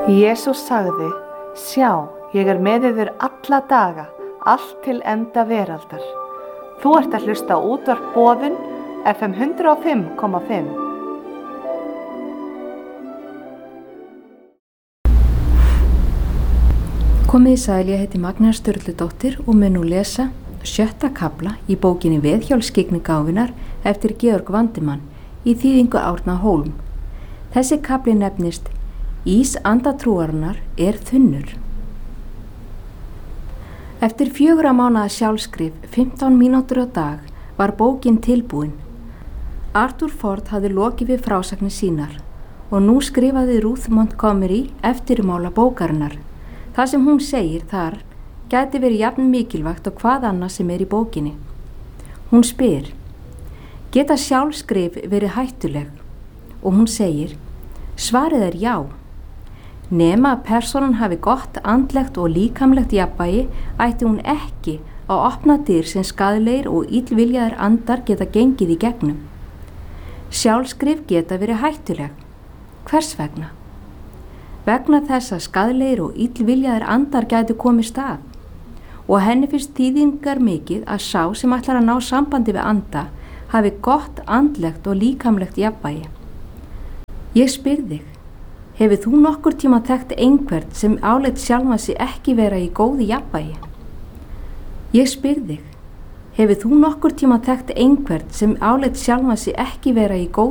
Jesús sagði: Sjá, ég er með yður alla daga, allt til enda veraldar. Þú ert að hlusta á útvarp Boðun, FM 105,5. Komið í sæl, ég heiti Magnea Sturludóttir og mun nú lesa 7. kafla í bókinni Veðhjólsskyggnigáfunnar eftir Georg Vandimann í þýðingu Árna Hólm. Þessi kafli nefnist Ís andatrúarinnar er þunnur. Eftir 4 mánaða sjálfskrif, 15 mínútur á dag, var bókin tilbúin. Arthur Ford hafði lokið við frásagnir sínar og nú skrifaði Ruth Montgomery eftirmála bókarinnar. Það sem hún segir þar gæti verið jafn mikilvægt og hvað annað sem er í bókinni. Hún spyr: Geta sjálfskrif verið hættuleg? Og hún segir: Svarið er já. Nema að persónan hafi gott andlegt og líkamlegt jafnvægi ætti hún ekki að opna dyr sem skaðlegir og illviljaðir andar geta gengið í gegnum. Sjálfskrif geta verið hættuleg. Hvers vegna? Vegna þess að skaðlegir og illviljaðir andar gætu komið stað og henni finnst þýðingar mikið að sá sem ætlar að ná sambandi við anda hafi gott andlegt og líkamlegt jafnvægi. Ég spyr þig, hefur þú nokkur tíma þekkt einhvern sem áleit sjálfan sig ekki vera í góðu jafnvægi? Ég spyr þig, hefur þú nokkur tíma þekkt einhvern sem áleit sjálfan sig ekki vera í góðu